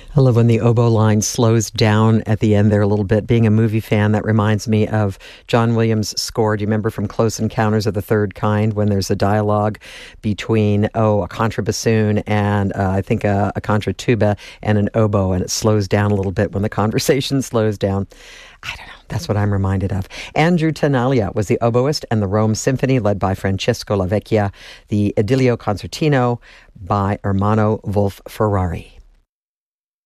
I love when the oboe line slows down at the end there a little bit. Being a movie fan, that reminds me of John Williams' score. Do you remember from Close Encounters of the Third Kind when there's a dialogue between, a contrabassoon and I think a contratuba and an oboe, and it slows down a little bit when the conversation slows down? I don't know. That's what I'm reminded of. Andrew Tenaglia was the oboist, and the Rome Symphony, led by Francesco Lavecchia, the Idilio Concertino by Ermanno Wolf-Ferrari.